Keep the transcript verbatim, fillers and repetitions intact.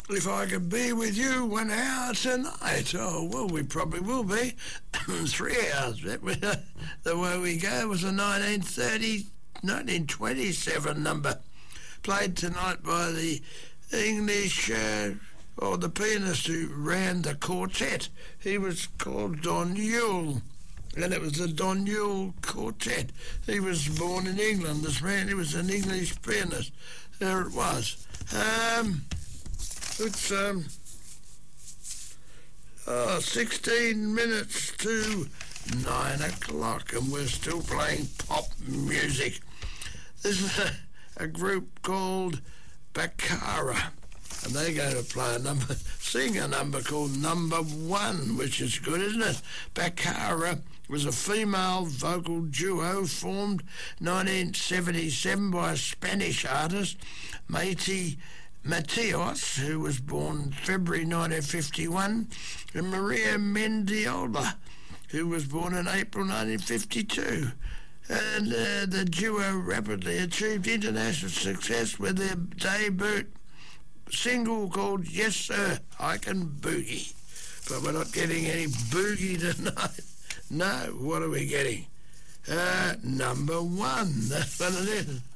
If I could be with you one hour tonight. Oh, well, we probably will be. Three hours. That was, uh, the way we go was a nineteen thirty, nineteen twenty-seven number. Played tonight by the English, uh, or the pianist who ran the quartet. He was called Don Yule. And it was the Don Yule Quartet. He was born in England, this man. He was an English pianist. There it was. Um... It's um, oh, sixteen minutes to nine o'clock and we're still playing pop music. This is a, a group called Baccara, and they're going to play a number, sing a number called Number One, which is good, isn't it? Baccara was a female vocal duo formed nineteen seventy-seven by a Spanish artist, Matey Mateos, who was born February nineteen fifty-one, and Maria Mendiola, who was born in April nineteen fifty-two. And uh, the duo rapidly achieved international success with their debut single called Yes Sir, I Can Boogie. But we're not getting any boogie tonight. No, what are we getting? Uh, number one, that's what it is.